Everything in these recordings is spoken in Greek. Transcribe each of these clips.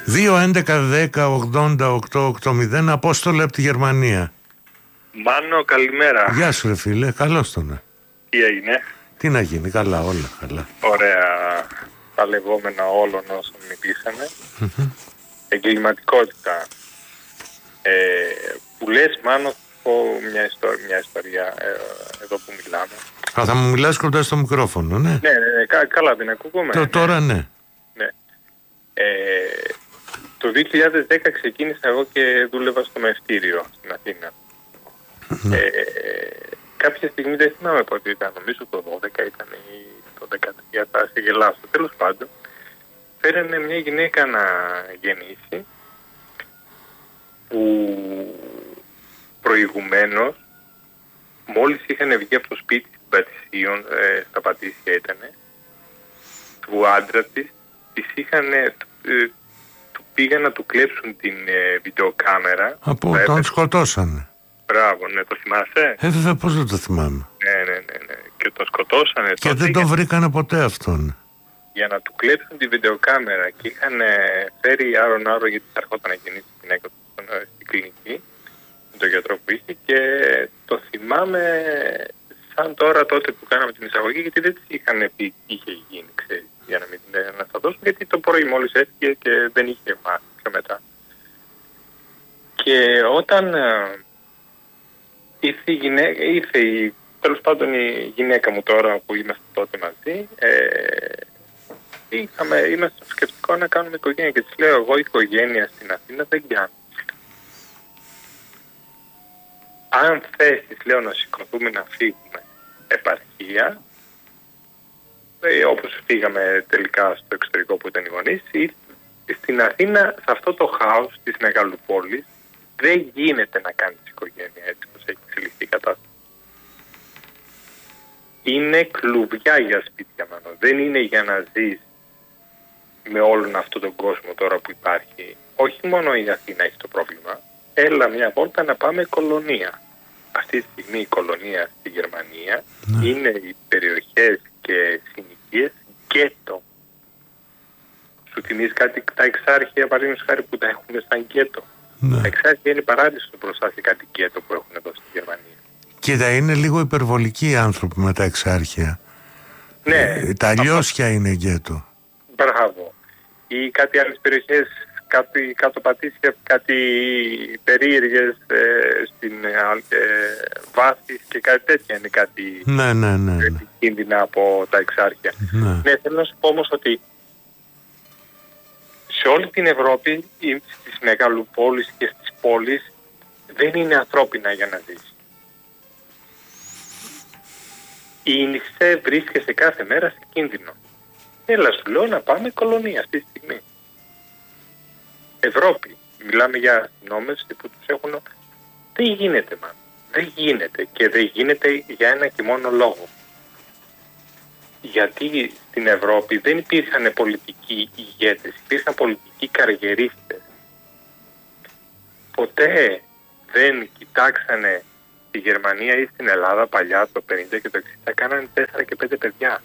2-11-10-80-8-80. Απόστολε από τη Γερμανία. Μάνο, καλημέρα. Γεια σου ρε φίλε, καλώς τον. Τι έγινε? Τι να γίνει, καλά, όλα καλά. Ωραία, τα λεγόμενα όλων όσων μιλήσανε. Εγκληματικότητα. Που λες, Μάνο, μια ιστορία εδώ που μιλάμε. Θα μου μιλάς κοντά στο μικρόφωνο, ναι. Ναι, καλά δεν ακούγομαι. Τώρα ναι. Το 2010 ξεκίνησα εγώ και δούλευα στο μευτήριο στην Αθήνα. Κάποια στιγμή δεν θυμάμαι πότε ήταν, νομίζω το 12 ήταν ή το 13, θα σε γελάσω. Τέλος πάντων, φέρανε μια γυναίκα να γεννήσει που προηγουμένως μόλις είχαν βγει από το σπίτι των Πατησίων, στα Πατήσια ήτανε, του άντρα της του πήγαν να του κλέψουν την βιντεοκάμερα. Από τον σκοτώσανε. Μπράβο, ναι, το θυμάσαι? Βέβαια, πώς δεν το θυμάμαι. Ναι. Και τον σκοτώσανε. Και δεν τον βρήκανε ποτέ αυτόν. Για να του κλέψουν τη βιντεοκάμερα και είχαν φέρει άρο γιατί θα έρχονταν να γεννήσει τη γυναίκα του στην κλινική με τον γιατρό που είχε, και το θυμάμαι σαν τώρα τότε που κάναμε την εισαγωγή, γιατί δεν της είχαν πει τι είχε γίνει, ξέρεις, για να μην την αναστατώσουν, γιατί το πρωί μόλις έφυγε και δεν είχε μάθει πιο μετά. Και όταν τέλος πάντων η γυναίκα μου τώρα που είμαστε τότε μαζί, είμαστε στο σκεπτικό να κάνουμε οικογένεια, και της λέω εγώ οικογένεια στην Αθήνα δεν κάνω. Αν θες, της λέω, να σηκωθούμε να φύγουμε επαρχία, όπως φύγαμε τελικά στο εξωτερικό που ήταν οι γονείς, στην Αθήνα, σε αυτό το χάος της μεγαλοπόλης, δεν γίνεται να κάνεις οικογένεια έτσι όπως έχει εξελιχθεί η κατάσταση. Είναι κλουβιά για σπίτια, Μάνο. Δεν είναι για να ζεις με όλον αυτόν τον κόσμο τώρα που υπάρχει. Όχι μόνο η Αθήνα έχει το πρόβλημα. Έλα μια βόλτα να πάμε κολονία. Αυτή τη στιγμή η κολονία στη Γερμανία είναι οι περιοχές και συνοικίες γκέτο. Σου θυμίζει κάτι τα εξάρχεια, παραδείγματος χάρη, που τα έχουν σαν γκέτο? Τα εξάρχεια είναι παράδεισο μπροστά σε κάτι γκέτο που έχουν εδώ στη Γερμανία. Κοίτα, είναι λίγο υπερβολικοί οι άνθρωποι με τα εξάρχεια. Ναι. Τα Λιώσια είναι γκέτο. Μπράβο. Ή κάτι άλλες περιοχές, κάτω Πατήσια, κάτι περίεργες στην Βάθης και κάτι τέτοια είναι κάτι κίνδυνα από τα εξάρχεια. Ναι, θέλω να σου πω όμως ότι σε όλη την Ευρώπη, στις μεγαλοπόλεις και στις πόλεις, δεν είναι ανθρώπινα για να ζεις. Η νησέ βρίσκεσαι κάθε μέρα σε κίνδυνο. Έλα, σου λέω, να πάμε κολονία αυτή τη στιγμή. Ευρώπη. Μιλάμε για αστυνόμες που τους έχουν... Δεν γίνεται, μάλλον. Δεν γίνεται. Και δεν γίνεται για ένα και μόνο λόγο. Γιατί στην Ευρώπη δεν υπήρχαν πολιτικοί ηγέτες, υπήρχαν πολιτικοί καριερίστες. Ποτέ δεν κοιτάξανε στη Γερμανία ή στην Ελλάδα παλιά το 50 και το 60, κάνανε 4 και 5 παιδιά.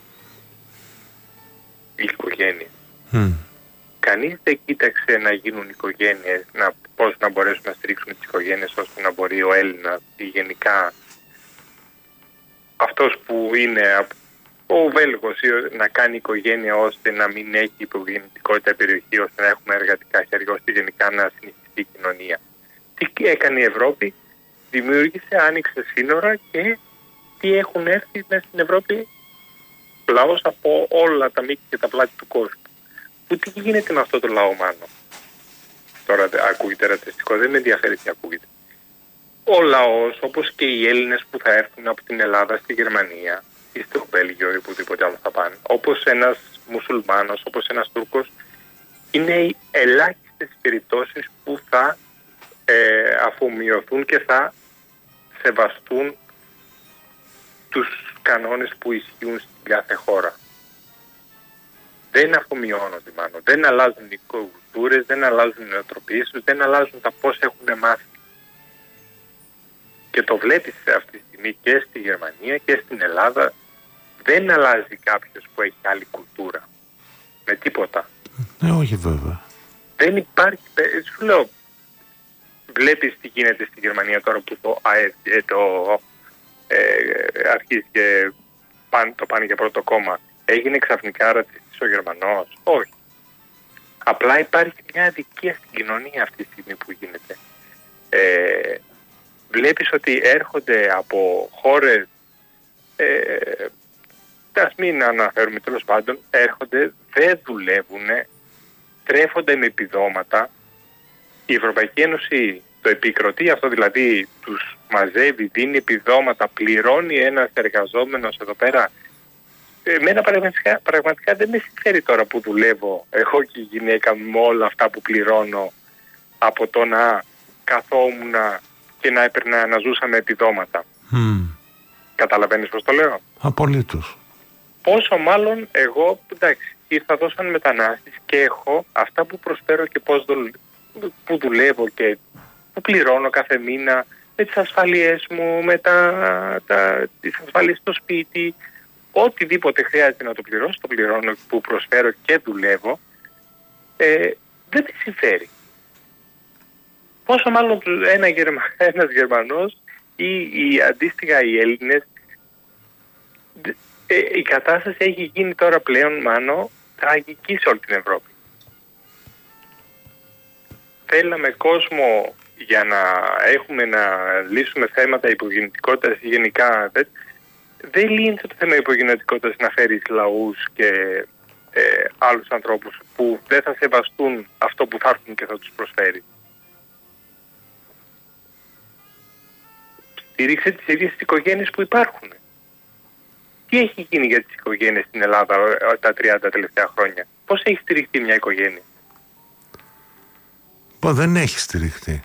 Η οικογένεια. Κανείς δεν κοίταξε να γίνουν οικογένειες, πώς να μπορέσουν να στηρίξουν τις οικογένειες ώστε να μπορεί ο Έλληνας ή γενικά αυτός που είναι ο Βέλγος να κάνει οικογένεια ώστε να μην έχει υπογεννητικότητα περιοχή, ώστε να έχουμε εργατικά χέρια, ώστε γενικά να συνεχιστεί η κοινωνία. Τι έκανε η Ευρώπη? Δημιούργησε, άνοιξε σύνορα, και τι έχουν έρθει μέσα στην Ευρώπη? Λαός από όλα τα μήκη και τα πλάτη του κόσμου. Τι γίνεται με αυτό το λαό, Μάνο? Τώρα ακούγεται ρατσιστικό, δεν με ενδιαφέρει τι ακούγεται. Ο λαός, όπως και οι Έλληνες που θα έρθουν από την Ελλάδα στη Γερμανία ή στο Βέλγιο ή οπουδήποτε άλλο θα πάνε, όπως ένας μουσουλμάνος, όπως ένας Τούρκος, είναι οι ελάχιστες περιπτώσεις που θα αφομοιωθούν και θα σεβαστούν τους κανόνες που ισχύουν στην κάθε χώρα. Δεν αφομοιώνονται, μάλλον. Δεν αλλάζουν οι κουλτούρες, δεν αλλάζουν οι νοοτροπίες τους, δεν αλλάζουν τα πώς έχουν μάθει. Και το βλέπεις αυτή τη στιγμή και στη Γερμανία και στην Ελλάδα. Δεν αλλάζει κάποιος που έχει άλλη κουλτούρα. Με τίποτα. Όχι βέβαια. Δεν υπάρχει, σου λέω, βλέπεις τι γίνεται στη Γερμανία τώρα που το ΑΕΔ αρχίζει και το πάνε για πρώτο κόμμα. Έγινε ξαφνικά ρατσιστής ο Γερμανός? Όχι. Απλά υπάρχει μια αδικία στην κοινωνία αυτή τη στιγμή που γίνεται. Βλέπεις ότι έρχονται από χώρες, ας μην αναφέρουμε, τέλος πάντων, έρχονται, δεν δουλεύουν, τρέφονται με επιδόματα. Η Ευρωπαϊκή Ένωση το επικροτεί αυτό, δηλαδή τους μαζεύει, δίνει επιδόματα, πληρώνει ένας εργαζόμενος εδώ πέρα. Εμένα πραγματικά δεν με συμφέρει τώρα που δουλεύω εγώ και η γυναίκα με όλα αυτά που πληρώνω, από το να καθόμουν και να έπαιρνα, να ζούσα με επιδόματα. Καταλαβαίνεις πώς το λέω? Απολύτως. Πόσο μάλλον εγώ, εντάξει, ήρθα εδώ σαν μετανάστης και έχω αυτά που προσφέρω και που δουλεύω και που πληρώνω κάθε μήνα, με τις ασφαλίες μου, με τις ασφαλίες στο σπίτι, οτιδήποτε χρειάζεται να το πληρώσω, το πληρώνω, που προσφέρω και δουλεύω, δεν με συμφέρει. Πόσο μάλλον ένας Γερμανός ή αντίστοιχα οι Έλληνες. Η κατάσταση έχει γίνει τώρα πλέον, Μάνο, τραγική σε όλη την Ευρώπη. Θέλαμε κόσμο για να λύσουμε θέματα υπογεννητικότητας γενικά. Δεν λύνεται το θέμα υπογεννητικότητας να φέρεις λαούς και άλλους ανθρώπους που δεν θα σεβαστούν αυτό που θα έρθουν και θα τους προσφέρει. Στήριξε τις ίδιες τις οικογένειες που υπάρχουν. Τι έχει γίνει για τις οικογένειες στην Ελλάδα τα 30 τελευταία χρόνια? Πώς έχει στηριχτεί μια οικογένεια? Δεν έχει στηριχτεί.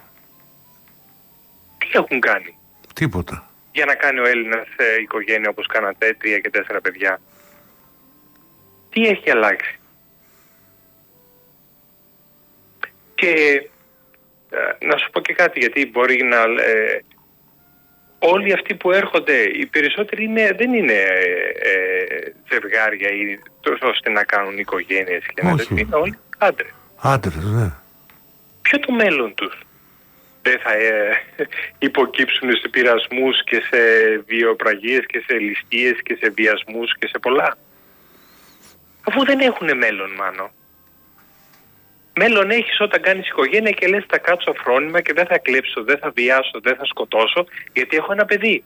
Τι έχουν κάνει? Τίποτα. Για να κάνει ο Έλληνας οικογένεια όπως κάνατε 3 και 4 παιδιά. Τι έχει αλλάξει? Και να σου πω και κάτι, γιατί μπορεί να... όλοι αυτοί που έρχονται, οι περισσότεροι δεν είναι ζευγάρια ή τόσο ώστε να κάνουν οικογένειες και να δεν είναι όλοι άντρες. Άντρες, ναι. Ποιο το μέλλον τους? Δεν θα υποκύψουν σε πειρασμούς και σε βιοπραγίες και σε ληστείες και σε βιασμούς και σε πολλά? Αφού δεν έχουν μέλλον, Μάνο. Μέλλον έχεις όταν κάνεις οικογένεια και λες θα κάτσω φρόνημα και δεν θα κλέψω, δεν θα βιάσω, δεν θα σκοτώσω, γιατί έχω ένα παιδί.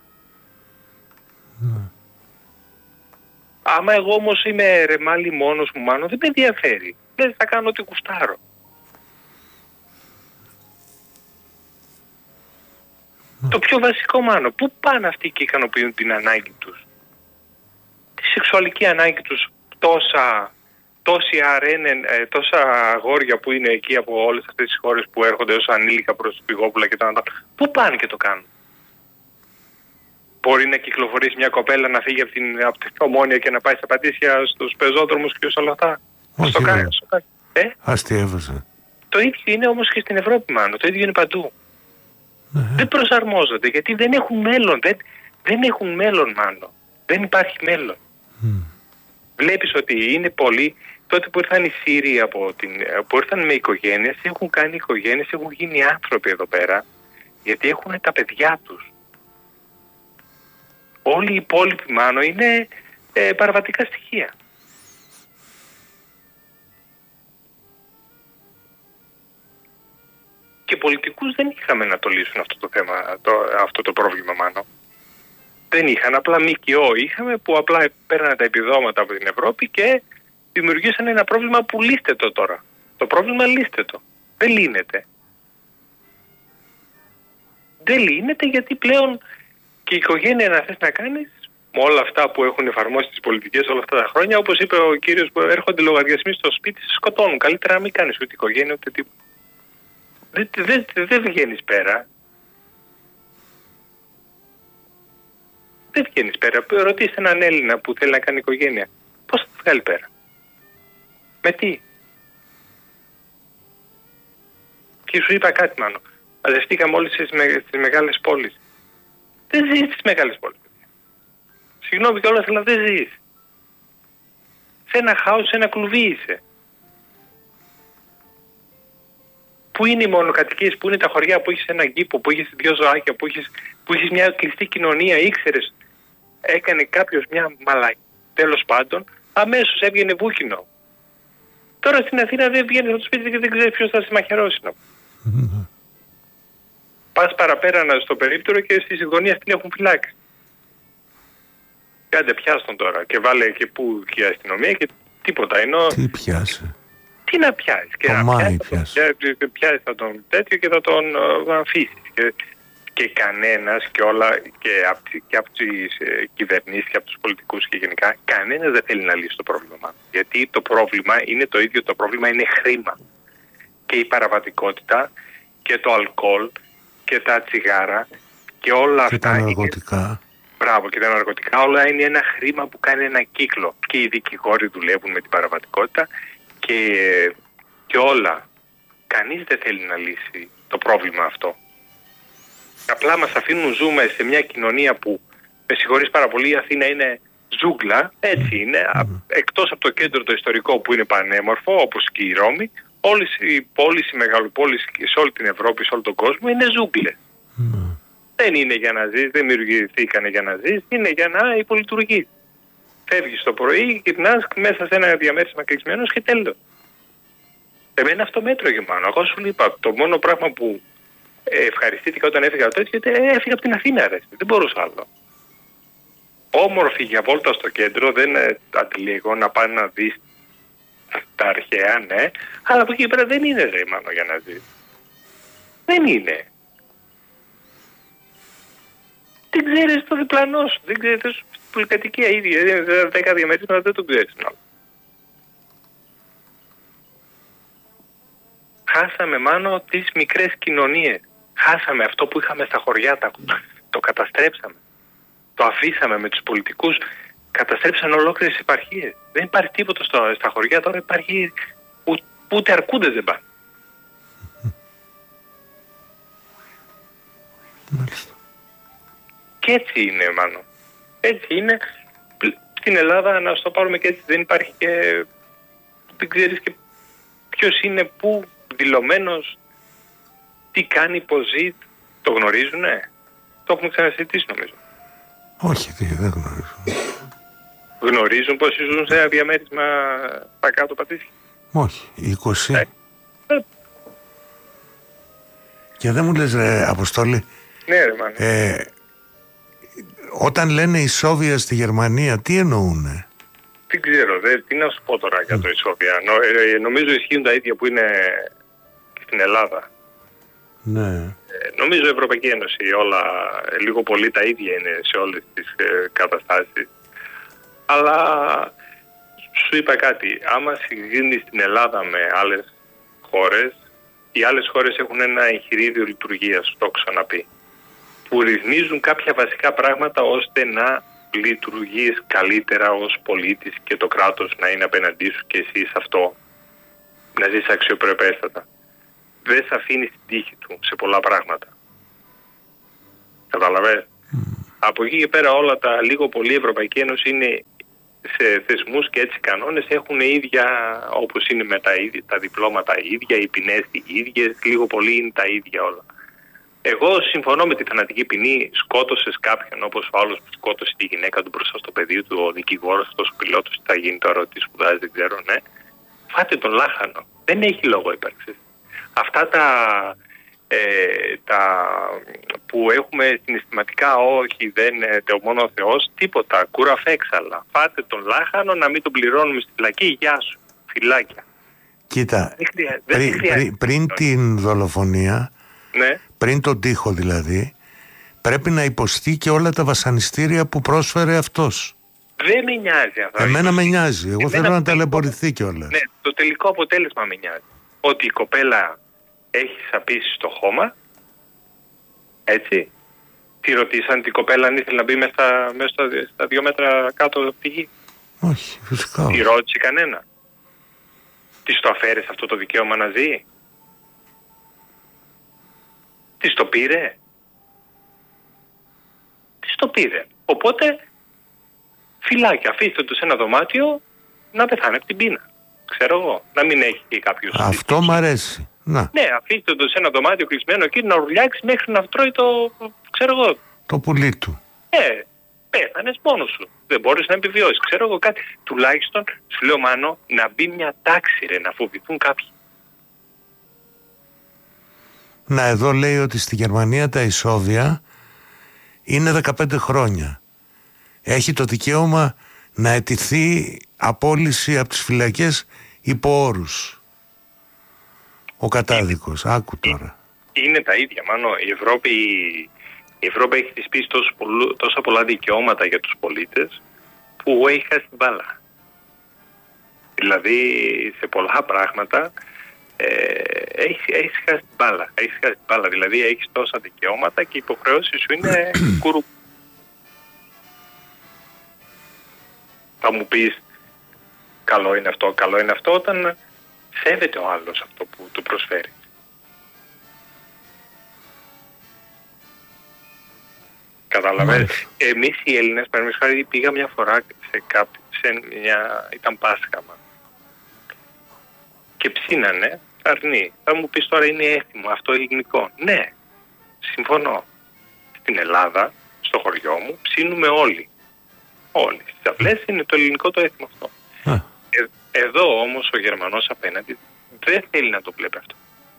Άμα εγώ όμως είμαι ρεμάλι μόνος μου, Μάνο, δεν με ενδιαφέρει. Δεν θα κάνω ό,τι κουστάρω. Το πιο βασικό, Μάνο, πού πάνε αυτοί και ικανοποιούν την ανάγκη τους? Τη σεξουαλική ανάγκη τους, τόσα αγόρια που είναι εκεί από όλες αυτές τις χώρες που έρχονται ως ανήλικα προσφυγόπουλα και τα. Πού πάνε και το κάνουν? Μπορεί να κυκλοφορήσει μια κοπέλα να φύγει από την Ομόνια και να πάει στα Πατήσια στους πεζόδρομους και όλα αυτά? Όχι, στο κάνει. αστείευεσαι. Το ίδιο είναι όμως και στην Ευρώπη, Μάνο. Το ίδιο είναι παντού. Δεν προσαρμόζονται γιατί δεν έχουν μέλλον. Δεν έχουν μέλλον, Μάνο. Δεν υπάρχει μέλλον. Βλέπεις ότι είναι πολλοί, τότε που ήρθαν οι Σύριοι που ήρθαν με οικογένειες, έχουν κάνει οικογένειες, έχουν γίνει άνθρωποι εδώ πέρα, γιατί έχουν τα παιδιά τους. Όλοι οι υπόλοιποι, Μάνο, είναι παραβατικά στοιχεία. Και πολιτικούς δεν είχαμε να το λύσουν αυτό το θέμα, αυτό το πρόβλημα, Μάνο. Δεν είχαν, απλά ΜΚΟ είχαμε που απλά παίρνανε τα επιδόματα από την Ευρώπη και δημιουργήσαν ένα πρόβλημα που λύστε το τώρα. Το πρόβλημα λύστε το. Δεν λύνεται. Δεν λύνεται γιατί πλέον και η οικογένεια να θες να κάνεις με όλα αυτά που έχουν εφαρμόσει τις πολιτικές όλα αυτά τα χρόνια, όπως είπε ο κύριος που έρχονται λογαριασμοί στο σπίτι, σε σκοτώνουν. Καλύτερα να μην κάνεις ούτε οικογένεια ούτε τίποτα. Δεν βγαίνεις πέρα. Δεν βγαίνεις πέρα. Ρωτήστε έναν Έλληνα που θέλει να κάνει οικογένεια. Πώς θα τη βγάλει πέρα? Με τι? Και σου είπα κάτι, Μάνο. Μαζευτήκαμε όλοι στις μεγάλες πόλεις. Δεν ζεις στις μεγάλες πόλεις. Συγγνώμη κιόλας, αλλά δεν ζεις. Σε ένα χάος, σε ένα κλουβί είσαι. Πού είναι οι μονοκατοικίες, πού είναι τα χωριά που έχεις έναν κήπο, που έχεις 2 ζωάκια, που έχεις μια κλειστή κοινωνία, ήξερες, έκανε κάποιος μια μαλακή, τέλος πάντων, αμέσως έβγαινε βούκινο. Τώρα στην Αθήνα δεν βγαίνεις από το σπίτι και δεν ξέρεις ποιος θα σε μαχαιρώσει. Πας παραπέρα στο περίπτερο και στη γωνία την έχουν φυλάξει. Κάντε πιάστον τώρα και βάλε και πού και η αστυνομία και τίποτα. Ενώ... Τι πιάσε. Τι να πιάσεις. Και το μάι πιάσεις θα τον τέτοιο και θα τον αφήσεις. Και κανένας και από τις κυβερνήσεις και από τους πολιτικούς και γενικά, κανένας δεν θέλει να λύσει το πρόβλημα. Γιατί το πρόβλημα είναι το ίδιο, το πρόβλημα είναι χρήμα. Και η παραβατικότητα και το αλκοόλ και τα τσιγάρα και όλα και αυτά. Τα ναρκωτικά. Μπράβο, και τα ναρκωτικά, όλα είναι ένα χρήμα που κάνει ένα κύκλο. Και οι δικηγόροι δουλεύουν με την παραβατικότητα και όλα. Κανείς δεν θέλει να λύσει το πρόβλημα αυτό. Απλά μας αφήνουν, ζούμε σε μια κοινωνία που, με συγχωρείς πάρα πολύ, η Αθήνα είναι ζούγκλα, έτσι είναι. Εκτός από το κέντρο το ιστορικό που είναι πανέμορφο, όπως και η Ρώμη, όλες οι πόλεις, οι μεγαλοπόλεις σε όλη την Ευρώπη, σε όλο τον κόσμο είναι ζούγκλες. Δεν είναι για να ζεις, δεν δημιουργηθήκανε για να ζεις, είναι για να υπολειτουργείς. Φεύγεις το πρωί, γυρνάς μέσα σε ένα διαμέρισμα κλεισμένος και τέλος. Εμένα αυτό μέτρωγε μάλλον. Εγώ σου είπα, το μόνο πράγμα που ευχαριστήθηκα όταν έφυγα από το έτσι, έφυγα από την Αθήνα, ρε. Δεν μπορούσα άλλο. Όμορφη για βόλτα στο κέντρο, δεν αντιλέγω να πάνε να δεις τα αρχαία, ναι, αλλά από εκεί πέρα δεν είναι ρε μάλλον για να ζεις. Δεν είναι. Δεν ξέρεις το διπλανό σου, δεν ξέρεις την πολυκατοικία ίδια, 10 διαμέρισματα δεν το ξέρεις. Χάσαμε μάλλον τις μικρές κοινωνίες. Χάσαμε αυτό που είχαμε στα χωριά, το καταστρέψαμε. Το αφήσαμε με τους πολιτικούς, καταστρέψαν ολόκληρες επαρχίες. Δεν υπάρχει τίποτα στα χωριά, τώρα υπάρχει ούτε αρκούντες δεν πάνε. Και έτσι είναι μάλλον. Έτσι είναι. Στην Ελλάδα, να το πάρουμε και έτσι, δεν υπάρχει και... Δεν ξέρεις και ποιος είναι πού δηλωμένος, τι κάνει, πώς ζει. Το γνωρίζουνε. Το έχουμε ξανασυζητήσει νομίζω. Όχι, δεν γνωρίζουν. Γνωρίζουν πως ζουν σε ένα διαμέρισμα τα κάτω πατήσια. Όχι, 20. Και δεν μου λες ρε Αποστόλη. Ναι ρε μάνα. Όταν λένε ισόβια στη Γερμανία, τι εννοούνε? Δεν ξέρω, τι να σου πω τώρα για το ισόβια. Νομίζω ισχύουν τα ίδια που είναι και στην Ελλάδα. Ναι. Νομίζω η Ευρωπαϊκή Ένωση όλα λίγο πολύ τα ίδια είναι σε όλες τις καταστάσεις. Αλλά σου είπα κάτι, άμα συγκρίνεις την Ελλάδα με άλλες χώρες, οι άλλες χώρες έχουν ένα εγχειρίδιο λειτουργίας, το έχω ξαναπεί, που ρυθμίζουν κάποια βασικά πράγματα ώστε να λειτουργείς καλύτερα ως πολίτης και το κράτος να είναι απέναντί σου και εσύ σε αυτό να ζεις αξιοπρεπέστατα. Δεν σε αφήνει την τύχη του σε πολλά πράγματα. Καταλαβαίνεις. Από εκεί και πέρα όλα τα λίγο πολύ η Ευρωπαϊκή Ένωση είναι σε θεσμούς και έτσι κανόνες έχουν ίδια, όπως είναι με τα διπλώματα ίδια, οι ποινές οι ίδιες, λίγο πολύ είναι τα ίδια όλα. Εγώ συμφωνώ με τη θανατική ποινή, σκότωσες κάποιον όπως ο άλλος που σκότωσε τη γυναίκα του μπροστά στο πεδίο του, ο δικηγόρος, αυτός ο πιλότος, τι θα γίνει τώρα, τι σπουδάζει, δεν ξέρω, ναι. Φάτε τον λάχανο. Δεν έχει λόγο ύπαρξης. Αυτά τα που έχουμε συναισθηματικά, όχι, δεν είναι μόνο ο Θεός, τίποτα, κούρα φέξαλα. Φάτε τον λάχανο, να μην τον πληρώνουμε στη φυλακή, γεια σου, φυλάκια. Κοίτα, πριν την δολοφονία, ναι, πριν τον τοίχο δηλαδή, πρέπει να υποστεί και όλα τα βασανιστήρια που πρόσφερε αυτός. Δεν με νοιάζει αυτό. Εμένα με νοιάζει, εγώ θέλω να ταλαιπωρηθεί κιόλας. Ναι, το τελικό αποτέλεσμα με νοιάζει. Ότι η κοπέλα έχει σαπίσει στο χώμα, έτσι. Τη ρωτήσαν την κοπέλα αν ήθελε να μπει μέσα στα 2 μέτρα κάτω από τη γη? Όχι, φυσικά. Τη ρώτησε κανένα? Της το αφαίρεσε αυτό το δικαίωμα να ζει? Της το πήρε? Της το πήρε. Οπότε φυλάκια, αφήστε το σε ένα δωμάτιο να πεθάνει από την πείνα. Ξέρω εγώ, να μην έχει και κάποιος... Αυτό μ' αρέσει. Ναι, αφήστε το σε ένα δωμάτιο κλεισμένο εκεί να ουρλιάξει μέχρι να τρώει το πουλί του. Πέθανες μόνος σου. Δεν μπορείς να επιβιώσεις. Ξέρω εγώ κάτι. Τουλάχιστον σου λέω, Μάνο, να μπει μια τάξη, να φοβηθούν κάποιοι. Να, εδώ λέει ότι στη Γερμανία τα ισόβια είναι 15 χρόνια. Έχει το δικαίωμα να αιτηθεί απόλυση από τις φυλακές υπό όρους. Ο κατάδικος. Άκου τώρα. Είναι τα ίδια, Μάνο. Η Ευρώπη έχει θυσπίσει τόσα πολλά δικαιώματα για τους πολίτες που έχει χάσει την μπάλα. Δηλαδή σε πολλά πράγματα έχεις χάσει την μπάλα. Δηλαδή έχεις τόσα δικαιώματα και οι υποχρεώσεις σου είναι κουρού. Θα μου πεις καλό είναι αυτό όταν σέβεται ο άλλος αυτό που του προσφέρει. Καταλαβαίνεις. Εμείς οι Έλληνες, παραδείγματος χάρη, πήγα μια φορά ήταν Πάσχαμα και ψήνανε αρνί. Θα μου πεις τώρα είναι έθιμο, αυτό ελληνικό. Ναι, συμφωνώ. Στην Ελλάδα, στο χωριό μου, ψήνουμε όλοι. Όλοι. Στις αυλές είναι το ελληνικό το έθιμο αυτό. Εδώ όμως ο Γερμανός απέναντι δεν θέλει να το βλέπει αυτό.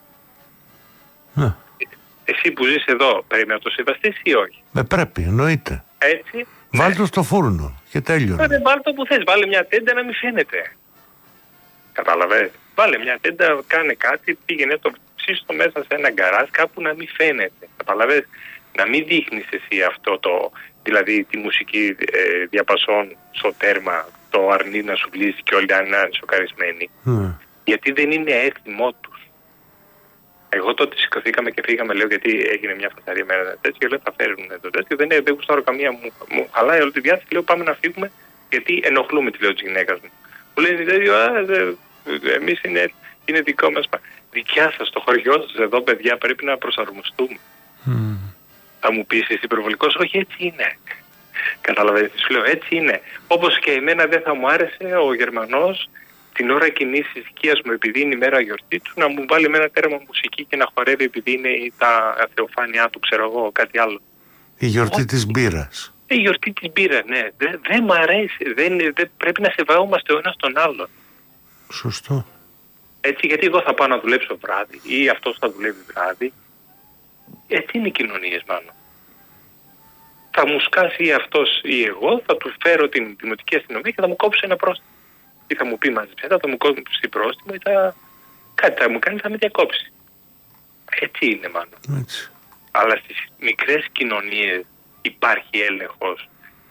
Εσύ που ζεις εδώ πρέπει να το σεβαστείς ή όχι? Πρέπει, εννοείται. Έτσι. Βάλ' το στο φούρνο και τέλειωνε. Βάλ' το που θες. Βάλε μια τέντα να μην φαίνεται. Κατάλαβες. Βάλε μια τέντα, κάνε κάτι, πήγαινε το ψήστο μέσα σε ένα γκαράζ κάπου να μην φαίνεται. Καταλαβες. Να μην δείχνεις εσύ αυτό δηλαδή τη μουσική διαπασών στο τέρμα, το αρνί να σου βλύσει και όλοι να είναι σοκαρισμένοι. Γιατί δεν είναι έθιμό τους. Εγώ τότε σηκωθήκαμε και φύγαμε, λέω, γιατί έγινε μια φασαρία μέρα τέτοια. Λέω, θα φέρουν το τέτοιο. Δεν γουστάρω καμία, μου χαλάει όλη τη διάθεση. Λέω, πάμε να φύγουμε, γιατί ενοχλούμε, τη λέω τη γυναίκα μου. Μου λένε τέτοιο, εμείς είναι δικό μας. Δικιά σας, το χωριό σας, εδώ παιδιά, πρέπει να προσαρμοστούμε. Θα μου πεις, εσύ υπερβολικός? Όχι, έτσι είναι. Καταλαβαίνετε, σου λέω, έτσι είναι. Όπως και εμένα δεν θα μου άρεσε ο Γερμανός την ώρα κοινής συζυγίας μου, επειδή είναι η μέρα γιορτή του, να μου βάλει με ένα τέρμα μουσική και να χορεύει επειδή είναι τα θεοφάνειά του, ξέρω εγώ, κάτι άλλο. Η γιορτή της μπύρας. Η γιορτή της μπύρας, ναι. Δεν μ' αρέσει. Δεν πρέπει να σεβόμαστε ο ένας τον άλλον. Σωστό. Έτσι, γιατί εγώ θα πάω να δουλέψω βράδυ ή αυτός θα δουλεύει βράδυ. Έτσι είναι οι κοινωνίες, μάλλον. Θα μου σκάσει ή αυτός ή εγώ, θα του φέρω την δημοτική αστυνομία και θα μου κόψει ένα πρόστιμο. Ή θα μου πει μαζί ψέτα, θα μου κόψει πρόστιμο ή κάτι θα μου κάνει, θα με διακόψει. Έτσι είναι, μάλλον. Έτσι. Αλλά στις μικρές κοινωνίες υπάρχει έλεγχος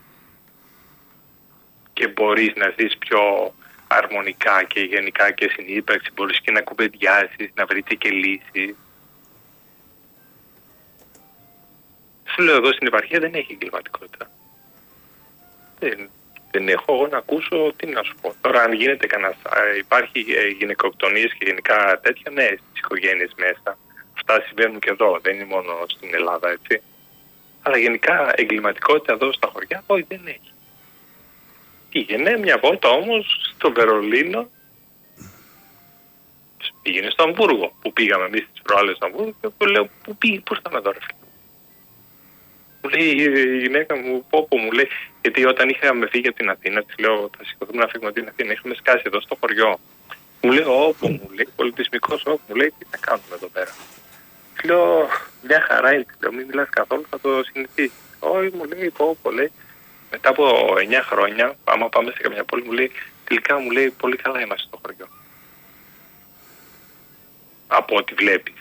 και μπορείς να ζεις πιο αρμονικά και γενικά και συνύπαρξη, μπορείς και να κουβεντιάσεις, να βρείτε και λύσεις. Σου λέω, εδώ στην επαρχία δεν έχει εγκληματικότητα. Δεν έχω εγώ να ακούσω, τι να σου πω. Τώρα αν γίνεται υπάρχει γυναικοκτονίες και γενικά τέτοια, ναι, στις οικογένειες μέσα. Αυτά συμβαίνουν και εδώ, δεν είναι μόνο στην Ελλάδα, έτσι. Αλλά γενικά εγκληματικότητα εδώ στα χωριά, όχι, δεν έχει. Πήγαινε μια βόλτα όμως στο Βερολίνο, πήγαινε στο Αμβούργο, που πήγαμε εμείς τις προάλλες στο Αμβούργο και που λέω, πού ήρθαμε εδώ, ρε φίλε. Μου λέει η γυναίκα μου, μου λέει, γιατί όταν είχαμε φύγει από την Αθήνα, της λέω, θα σηκωθούμε να φύγουμε από την Αθήνα, είχαμε σκάσει εδώ στο χωριό. Μου λέει, μου λέει, πολιτισμικός, μου λέει, τι θα κάνουμε εδώ πέρα. Της λέω, μια χαρά είναι, λέω, μην μιλάς καθόλου, θα το συνηθίσεις. Όχι, μου λέει, λέει. Μετά από 9 χρόνια, άμα πάμε σε καμιά πόλη, μου λέει, τελικά μου λέει, πολύ καλά είμαστε στο χωριό. Από ό,τι βλέπεις.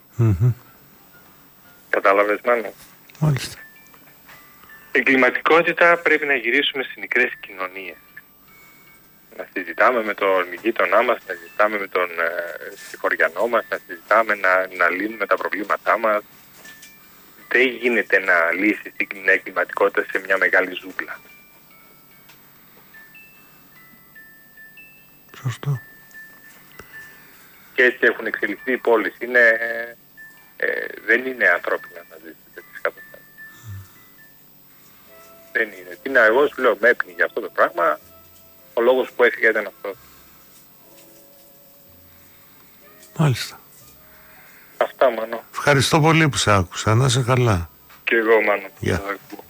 Κατάλαβες, Μάνο. Μάλιστα. Εγκληματικότητα πρέπει να γυρίσουμε στις μικρές κοινωνίες. Να συζητάμε με τον γείτονά μας, να συζητάμε με τον συγχωριανό μας, να συζητάμε, να λύνουμε τα προβλήματά μας. Δεν γίνεται να λύσεις την εγκληματικότητα σε μια μεγάλη ζούγκλα. Σωστό. Και έτσι έχουν εξελιχθεί οι πόλεις. Δεν είναι ανθρώπινα να ζήσεις τέτοιες καταστάσεις. Δεν είναι. Εγώ σου λέω, με έπνιγε αυτό το πράγμα. Ο λόγος που έφυγε ήταν αυτό. Μάλιστα. Μάνο. Ευχαριστώ πολύ που σε άκουσα. Να είσαι καλά. Και εγώ, Μάνο. Γεια.